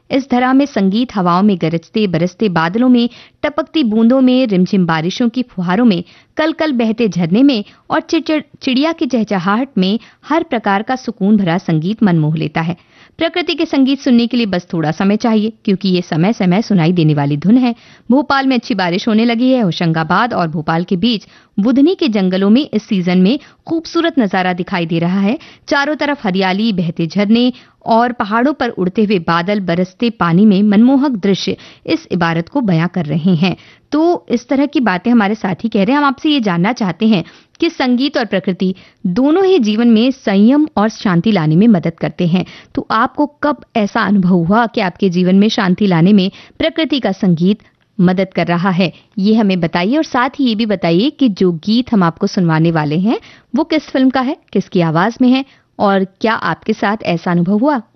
इस धरा में संगीत हवाओं में गरजते बरसते बादलों में, टपकती बूंदों में, रिमझिम बारिशों की फुहारों में, कल कल बहते झरने में और चिड़िया की चहचहाहट में हर प्रकार का सुकून भरा संगीत मन मोह लेता है। प्रकृति के संगीत सुनने के लिए बस थोड़ा समय चाहिए, क्योंकि ये समय समय सुनाई देने वाली धुन है। भोपाल में अच्छी बारिश होने लगी है। होशंगाबाद और भोपाल के बीच बुधनी के जंगलों में इस सीजन में खूबसूरत नजारा दिखाई दे रहा है। चारों तरफ हरियाली, बहते झरने और पहाड़ों पर उड़ते हुए बादल, बरसते पानी में मनमोहक दृश्य इस इबारत को बयां कर रहे हैं। तो इस तरह की बातें हमारे साथी कह रहे हैं। हम आपसे ये जानना चाहते हैं कि संगीत और प्रकृति दोनों ही जीवन में संयम और शांति लाने में मदद करते हैं। तो आपको कब ऐसा अनुभव हुआ कि आपके जीवन में शांति लाने में प्रकृति का संगीत मदद कर रहा है? ये हमें बताइए और साथ ही ये भी बताइए कि जो गीत हम आपको सुनवाने वाले हैं वो किस फिल्म का है, किसकी आवाज में है और क्या आपके साथ ऐसा अनुभव हुआ?